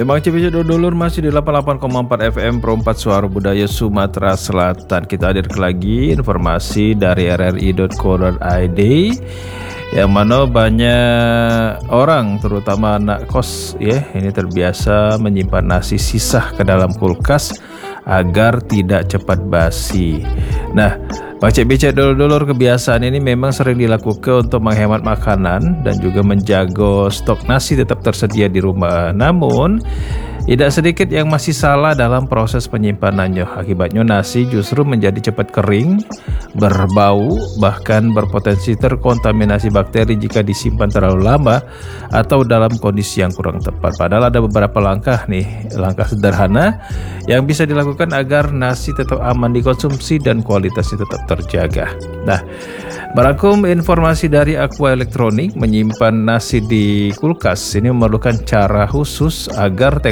Bang Cipicit Dulur masih di 88,4 FM Pro 4 Suara Budaya Sumatera Selatan. Kita hadir lagi informasi dari rri.co.id yang mana banyak orang terutama anak kos ya ini terbiasa menyimpan nasi sisa ke dalam kulkas agar tidak cepat basi. Nah, Bang Cik Dulur, kebiasaan ini memang sering dilakukan untuk menghemat makanan dan juga menjaga stok nasi tetap tersedia di rumah. Namun, tidak sedikit yang masih salah dalam proses penyimpanannya. Akibatnya nasi justru menjadi cepat kering, berbau, bahkan berpotensi terkontaminasi bakteri jika disimpan terlalu lama atau dalam kondisi yang kurang tepat. Padahal ada beberapa langkah sederhana yang bisa dilakukan agar nasi tetap aman dikonsumsi dan kualitasnya tetap terjaga. Nah, merangkum informasi dari Aqua Elektronik, menyimpan nasi di kulkas ini memerlukan cara khusus agar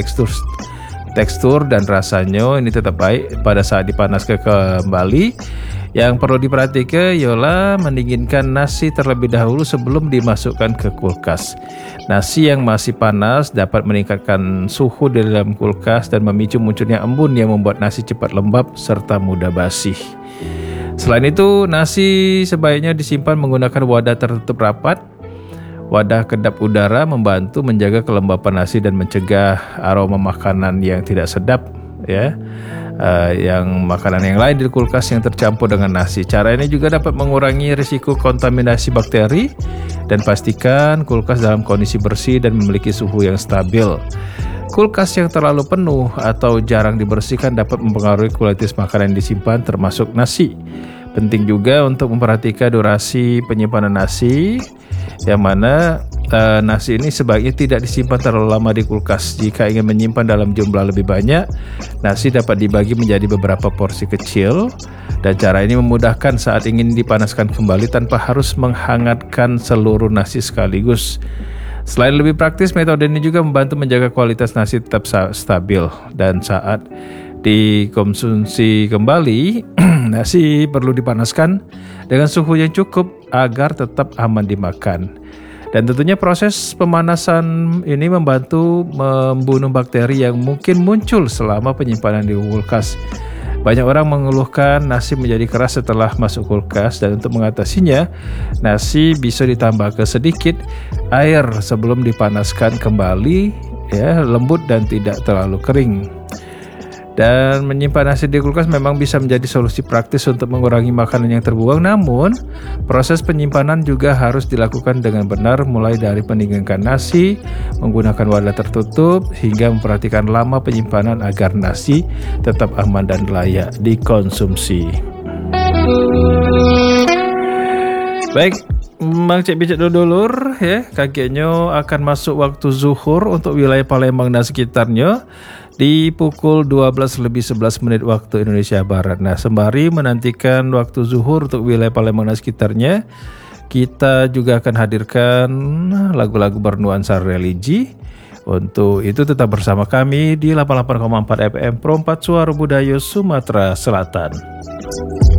tekstur dan rasanya ini tetap baik pada saat dipanaskan kembali. Yang perlu diperhatikan ialah mendinginkan nasi terlebih dahulu sebelum dimasukkan ke kulkas. Nasi yang masih panas dapat meningkatkan suhu di dalam kulkas dan memicu munculnya embun yang membuat nasi cepat lembab serta mudah basi. Selain itu, nasi sebaiknya disimpan menggunakan wadah tertutup rapat. Wadah kedap udara membantu menjaga kelembapan nasi dan mencegah aroma makanan yang tidak sedap ya. Yang makanan yang lain di kulkas yang tercampur dengan nasi. Cara ini juga dapat mengurangi risiko kontaminasi bakteri dan pastikan kulkas dalam kondisi bersih dan memiliki suhu yang stabil. Kulkas yang terlalu penuh atau jarang dibersihkan dapat mempengaruhi kualitas makanan yang disimpan termasuk nasi. Penting juga untuk memperhatikan durasi penyimpanan nasi, yang mana nasi ini sebaiknya tidak disimpan terlalu lama di kulkas. Jika ingin menyimpan dalam jumlah lebih banyak, nasi dapat dibagi menjadi beberapa porsi kecil, dan cara ini memudahkan saat ingin dipanaskan kembali tanpa harus menghangatkan seluruh nasi sekaligus. Selain lebih praktis, metode ini juga membantu menjaga kualitas nasi tetap stabil, dan saat dikonsumsi kembali nasi perlu dipanaskan dengan suhu yang cukup agar tetap aman dimakan. Dan tentunya proses pemanasan ini membantu membunuh bakteri yang mungkin muncul selama penyimpanan di kulkas. Banyak orang mengeluhkan nasi menjadi keras setelah masuk kulkas, dan untuk mengatasinya, nasi bisa ditambahkan sedikit air sebelum dipanaskan kembali, ya, lembut dan tidak terlalu kering. Dan menyimpan nasi di kulkas memang bisa menjadi solusi praktis untuk mengurangi makanan yang terbuang. Namun, proses penyimpanan juga harus dilakukan dengan benar, mulai dari pendinginkan nasi, menggunakan wadah tertutup, hingga memperhatikan lama penyimpanan agar nasi tetap aman dan layak dikonsumsi. Baik, Bang Cik Dulur ya, kagetnya akan masuk waktu zuhur untuk wilayah Palembang dan sekitarnya di pukul 12:11 waktu Indonesia Barat. Nah, sembari menantikan waktu zuhur untuk wilayah Palembang dan sekitarnya, kita juga akan hadirkan lagu-lagu bernuansa religi. Untuk itu tetap bersama kami di 88,4 FM Pro 4 Suara Budaya Sumatera Selatan.